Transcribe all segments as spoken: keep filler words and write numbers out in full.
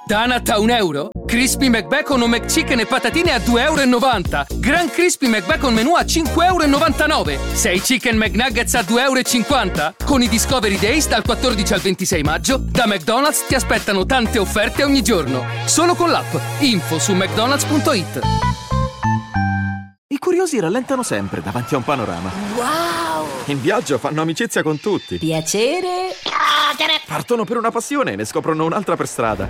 Donut a un euro? Crispy McBacon o McChicken e patatine a due e novanta euro. Grand Crispy McBacon menù a cinque e novantanove euro. sei Chicken McNuggets a due e cinquanta euro. Con i Discovery Days dal quattordici al ventisei maggio, da McDonald's ti aspettano tante offerte ogni giorno. Solo con l'app. Info su mcdonalds punto it. I curiosi rallentano sempre davanti a un panorama. Wow! In viaggio fanno amicizia con tutti. Piacere. Partono per una passione e ne scoprono un'altra per strada.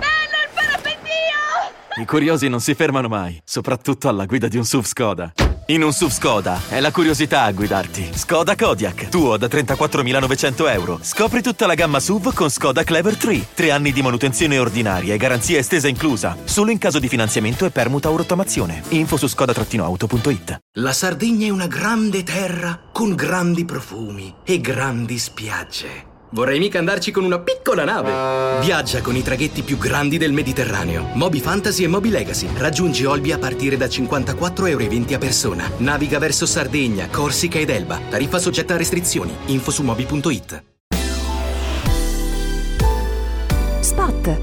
I curiosi non si fermano mai, soprattutto alla guida di un S U V Skoda. In un S U V Skoda è la curiosità a guidarti. Skoda Kodiaq, tuo da trentaquattromilanovecento euro. Scopri tutta la gamma S U V con Skoda Clever tre. Tre anni di manutenzione ordinaria e garanzia estesa inclusa. Solo in caso di finanziamento e permuta o rottamazione. Info su skoda auto punto it. La Sardegna è una grande terra con grandi profumi e grandi spiagge. Vorrei mica andarci con una piccola nave. Viaggia con i traghetti più grandi del Mediterraneo. Moby Fantasy e Moby Legacy. Raggiungi Olbia a partire da cinquantaquattro e venti euro a persona. Naviga verso Sardegna, Corsica ed Elba. Tariffa soggetta a restrizioni. Info su moby punto it. Spot.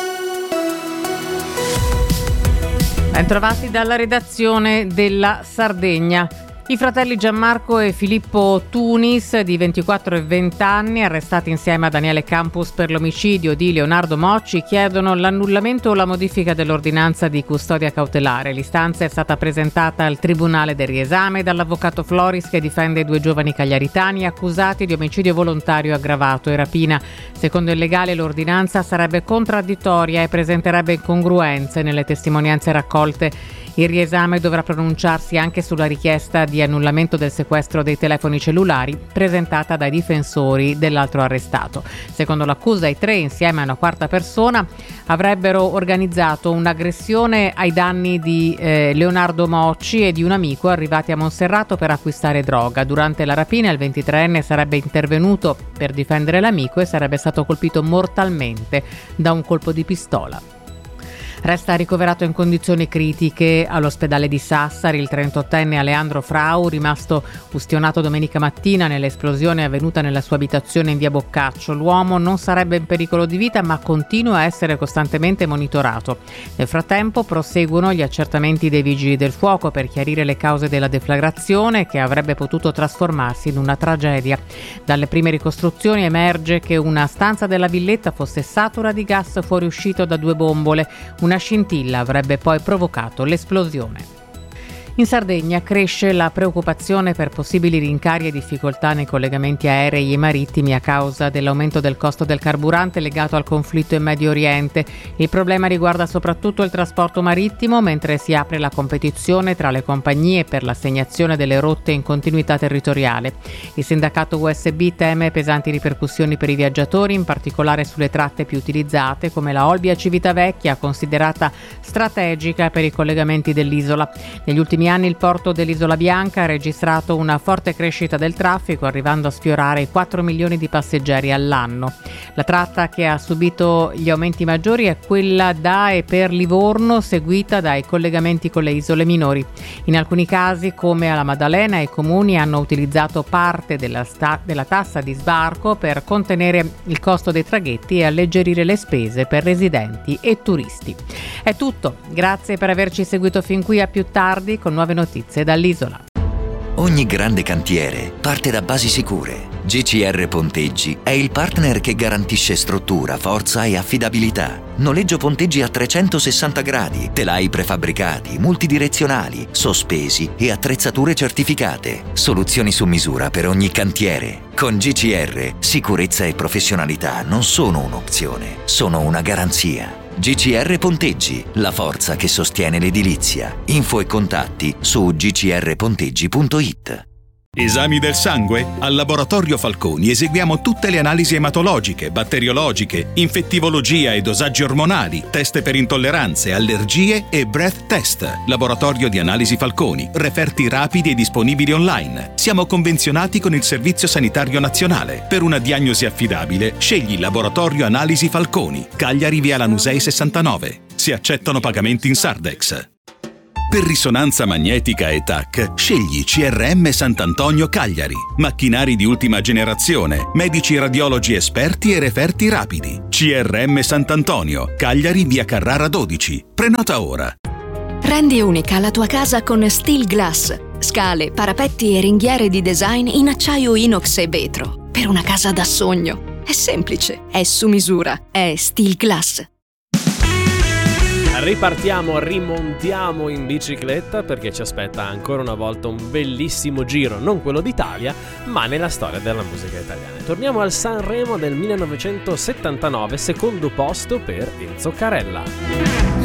Bentrovati dalla redazione della Sardegna. I fratelli Gianmarco e Filippo Tunis, di ventiquattro e venti anni, arrestati insieme a Daniele Campus per l'omicidio di Leonardo Mocci, chiedono l'annullamento o la modifica dell'ordinanza di custodia cautelare. L'istanza è stata presentata al Tribunale del Riesame dall'avvocato Floris, che difende i due giovani cagliaritani accusati di omicidio volontario aggravato e rapina. Secondo il legale, l'ordinanza sarebbe contraddittoria e presenterebbe incongruenze nelle testimonianze raccolte. Il riesame dovrà pronunciarsi anche sulla richiesta di annullamento del sequestro dei telefoni cellulari presentata dai difensori dell'altro arrestato. Secondo l'accusa, i tre, insieme a una quarta persona, avrebbero organizzato un'aggressione ai danni di eh, Leonardo Mocci e di un amico arrivati a Monserrato per acquistare droga. Durante la rapina il ventitreenne sarebbe intervenuto per difendere l'amico e sarebbe stato colpito mortalmente da un colpo di pistola. Resta ricoverato in condizioni critiche all'ospedale di Sassari il trentottenne Aleandro Frau, rimasto ustionato domenica mattina nell'esplosione avvenuta nella sua abitazione in via Boccaccio. L'uomo non sarebbe in pericolo di vita, ma continua a essere costantemente monitorato. Nel frattempo proseguono gli accertamenti dei vigili del fuoco per chiarire le cause della deflagrazione, che avrebbe potuto trasformarsi in una tragedia. Dalle prime ricostruzioni emerge che una stanza della villetta fosse satura di gas fuoriuscito da due bombole. Una scintilla avrebbe poi provocato l'esplosione. In Sardegna cresce la preoccupazione per possibili rincari e difficoltà nei collegamenti aerei e marittimi a causa dell'aumento del costo del carburante legato al conflitto in Medio Oriente. Il problema riguarda soprattutto il trasporto marittimo, mentre si apre la competizione tra le compagnie per l'assegnazione delle rotte in continuità territoriale. Il sindacato U S B teme pesanti ripercussioni per i viaggiatori, in particolare sulle tratte più utilizzate, come la Olbia-Civitavecchia, considerata strategica per i collegamenti dell'isola. Negli ultimi anni il porto dell'Isola Bianca ha registrato una forte crescita del traffico, arrivando a sfiorare i quattro milioni di passeggeri all'anno. La tratta che ha subito gli aumenti maggiori è quella da e per Livorno, seguita dai collegamenti con le isole minori. In alcuni casi, come alla Maddalena, i comuni hanno utilizzato parte della, sta- della tassa di sbarco per contenere il costo dei traghetti e alleggerire le spese per residenti e turisti. È tutto, grazie per averci seguito fin qui, a più tardi con nuove notizie dall'isola. Ogni grande cantiere parte da basi sicure. G C R Ponteggi è il partner che garantisce struttura, forza e affidabilità. Noleggio ponteggi a trecentosessanta gradi, telai prefabbricati, multidirezionali, sospesi e attrezzature certificate. Soluzioni su misura per ogni cantiere. Con G C R, sicurezza e professionalità non sono un'opzione, sono una garanzia. G C R Ponteggi, la forza che sostiene l'edilizia. Info e contatti su g c r ponteggi punto it. Esami del sangue? Al Laboratorio Falconi eseguiamo tutte le analisi ematologiche, batteriologiche, infettivologia e dosaggi ormonali, test per intolleranze, allergie e breath test. Laboratorio di Analisi Falconi, referti rapidi e disponibili online. Siamo convenzionati con il Servizio Sanitario Nazionale. Per una diagnosi affidabile, scegli Laboratorio Analisi Falconi, Cagliari via Lanusei sessantanove. Si accettano pagamenti in Sardex. Per risonanza magnetica e T A C, scegli C R M Sant'Antonio Cagliari. Macchinari di ultima generazione, medici radiologi esperti e referti rapidi. C R M Sant'Antonio, Cagliari, via Carrara dodici. Prenota ora. Rendi unica la tua casa con Steel Glass. Scale, parapetti e ringhiere di design in acciaio inox e vetro. Per una casa da sogno. È semplice, è su misura, è Steel Glass. Ripartiamo, rimontiamo in bicicletta perché ci aspetta ancora una volta un bellissimo giro, non quello d'Italia, ma nella storia della musica italiana. Torniamo al Sanremo del millenovecentosettantanove, secondo posto per Enzo Carella.